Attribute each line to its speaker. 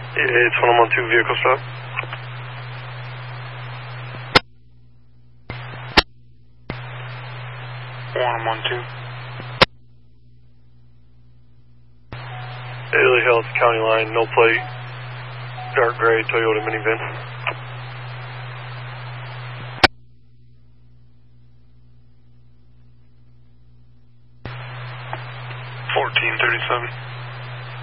Speaker 1: It's 112 vehicle stop. Daily Health County Line, no plate, dark gray Toyota minivan. 1437.